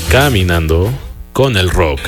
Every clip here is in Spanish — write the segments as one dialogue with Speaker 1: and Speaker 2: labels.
Speaker 1: Caminando con el rock.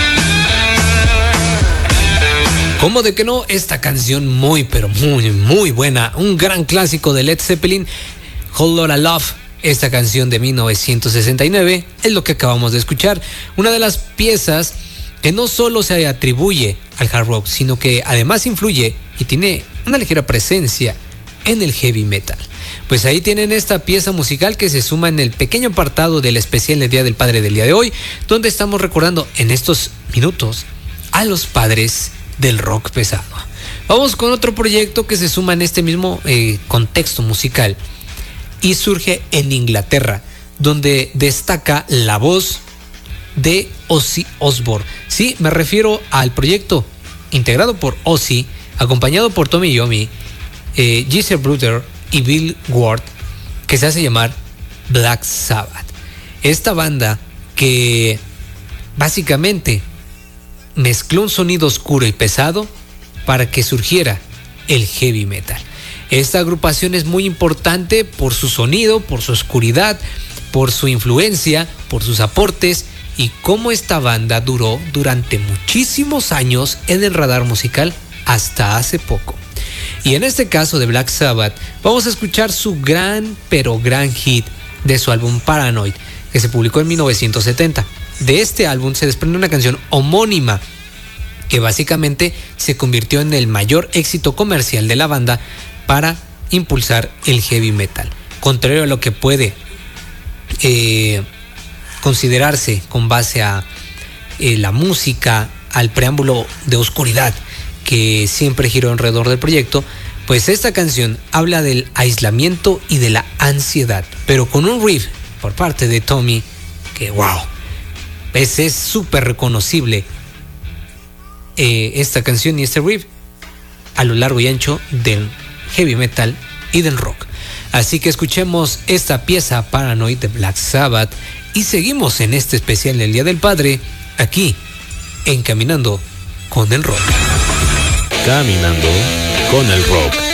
Speaker 2: ¿Cómo de que no? Esta canción muy, pero muy, muy buena. Un gran clásico de Led Zeppelin, Whole Lotta Love. Esta canción de 1969 es lo que acabamos de escuchar. Una de las piezas que no solo se atribuye al hard rock, sino que además influye y tiene una ligera presencia en el heavy metal. Pues ahí tienen esta pieza musical que se suma en el pequeño apartado del especial del Día del Padre del día de hoy, donde estamos recordando en estos minutos a los padres del rock pesado. Vamos con otro proyecto que se suma en este mismo contexto musical y surge en Inglaterra, donde destaca la voz de Ozzy Osbourne. Sí, me refiero al proyecto integrado por Ozzy, acompañado por Tommy Iommi, Geezer Butler y Bill Ward, que se hace llamar Black Sabbath. Esta banda que básicamente mezcló un sonido oscuro y pesado para que surgiera el heavy metal. Esta agrupación es muy importante por su sonido, por su oscuridad, por su influencia, por sus aportes y cómo esta banda duró durante muchísimos años en el radar musical hasta hace poco. Y en este caso de Black Sabbath vamos a escuchar su gran hit de su álbum Paranoid, que se publicó en 1970. De este álbum se desprende una canción homónima que básicamente se convirtió en el mayor éxito comercial de la banda para impulsar el heavy metal. Contrario a lo que puede considerarse con base a la música, al preámbulo de oscuridad que siempre giró alrededor del proyecto, pues esta canción habla del aislamiento y de la ansiedad, pero con un riff por parte de Tommy que wow, pues es súper reconocible esta canción y este riff a lo largo y ancho del heavy metal y del rock. Así que escuchemos esta pieza Paranoid de Black Sabbath y seguimos en este especial del Día del Padre aquí en Caminando con el Rock.
Speaker 1: Caminando con el rock.